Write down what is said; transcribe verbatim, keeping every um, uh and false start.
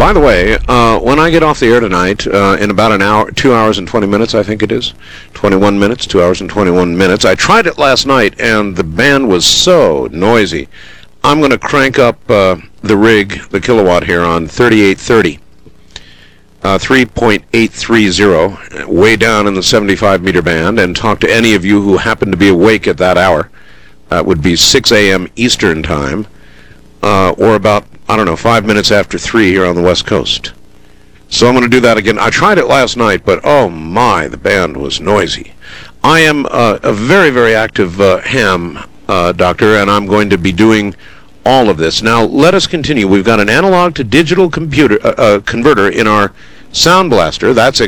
By the way, uh, when I get off the air tonight, uh, in about an hour, two hours and twenty minutes, I think it is, twenty-one minutes, two hours and twenty-one minutes. I tried it last night, and the band was so noisy. I'm going to crank up uh, the rig, the kilowatt here, on thirty-eight thirty, uh, three point eight three zero, way down in the seventy-five meter band, and talk to any of you who happen to be awake at that hour. That would be six a.m. Eastern Time, uh, or about, I don't know, five minutes after three here on the West Coast. So I'm going to do that again. I tried it last night, but oh my, the band was noisy. I am uh, a very, very active uh, ham uh, doctor, and I'm going to be doing all of this. Now, let us continue. We've got an analog to digital computer uh, uh, converter in our Sound Blaster. That's